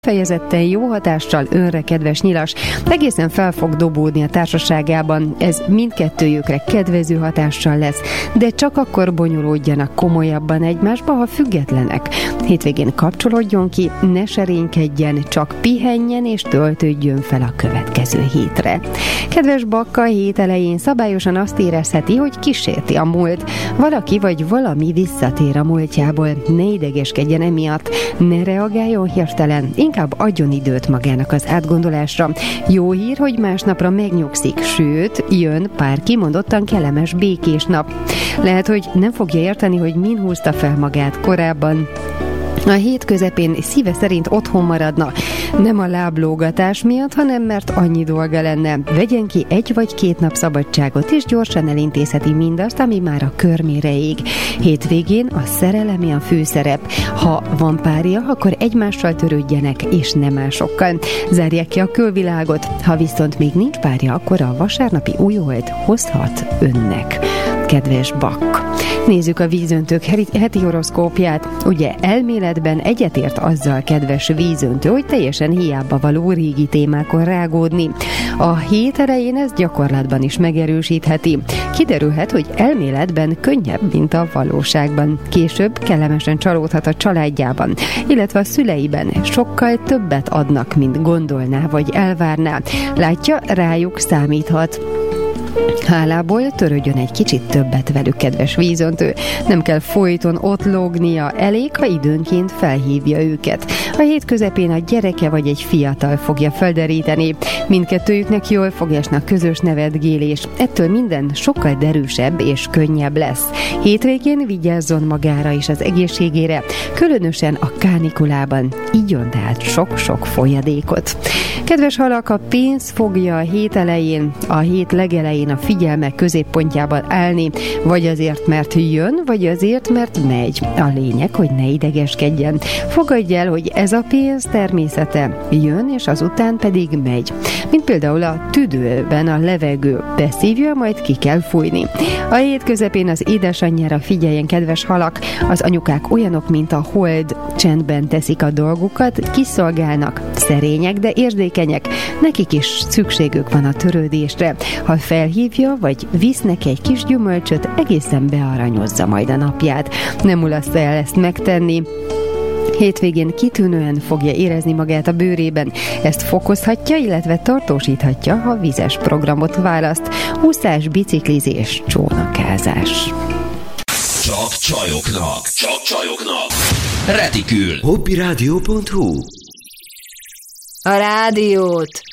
Fejezetten jó hatással önre, kedves nyilas, egészen fel fog dobódni a társaságában, ez mindkettőjükre kedvező hatással lesz, de csak akkor bonyolódjanak komolyabban egymásba, ha függetlenek. Hétvégén kapcsolódjon ki, ne serénykedjen, csak pihenjen és töltődjön fel a következő hétre. Kedves Bakka, hét elején szabályosan azt érezheti, hogy kísérti a múlt. Valaki vagy valami visszatér a múltjából, ne idegeskedjen emiatt, ne reagáljon hirtelen, inkább adjon időt magának az átgondolásra. Jó hír, hogy másnapra megnyugszik, sőt, jön pár kimondottan kellemes békés nap. Lehet, hogy nem fogja érteni, hogy min húzta fel magát korábban. A hét közepén szíve szerint otthon maradna, nem a láblógatás miatt, hanem mert annyi dolga lenne. Vegyen ki 1 vagy 2 nap szabadságot, és gyorsan elintézheti mindazt, ami már a körmére ég. Hétvégén a szerelemi a főszerep. Ha van párja, akkor egymással törődjenek, és nem másokkal. Zárják ki a külvilágot. Ha viszont még nincs párja, akkor a vasárnapi újhold hozhat önnek. Kedves Bakk! Nézzük a vízöntők heti horoszkópját. Ugye elméletben egyetért azzal, kedves vízöntő, hogy teljesen hiába való régi témákon rágódni. A hét elején ez gyakorlatban is megerősítheti. Kiderülhet, hogy elméletben könnyebb, mint a valóságban. Később kellemesen csalódhat a családjában, illetve a szüleiben. Sokkal többet adnak, mint gondolná vagy elvárná. Látja, rájuk számíthat. Hálából törődjön egy kicsit többet velük, kedves vízöntő. Nem kell folyton ott lógnia, elég, ha időnként felhívja őket. A hét közepén a gyereke vagy egy fiatal fogja felderíteni. Mindkettőjüknek jól fog esni a közös nevetgélés. Ettől minden sokkal derűsebb és könnyebb lesz. Hétvégén vigyázzon magára és az egészségére, különösen a kánikulában. Igyon tehát sok-sok folyadékot. Kedves halak, a pénz fogja a hét elején, a hét legelején a figyelme középpontjában állni, vagy azért, mert jön, vagy azért, mert megy. A lényeg, hogy ne idegeskedjen. Fogadj el, hogy ez a pénz természete jön, és azután pedig megy. Mint például a tüdőben a levegő beszívja, majd ki kell fújni. A hét közepén az édesanyjára figyeljen, kedves halak, az anyukák olyanok, mint a hold, csendben teszik a dolgukat, kiszolgálnak, szerények, de érzékenyek. Nekik is szükségük van a törődésre. Ha felhívja, vagy visz neki egy kis gyümölcsöt, egészen bearanyozza majd a napját. Nem mulaszta el ezt megtenni. Hétvégén kitűnően fogja érezni magát a bőrében. Ezt fokozhatja, illetve tartósíthatja, ha vizes programot választ. Úszás, biciklizés, csónakázás. Csak csajoknak. Csak csajoknak. Retikül. Hobbyradio.hu. A rádiót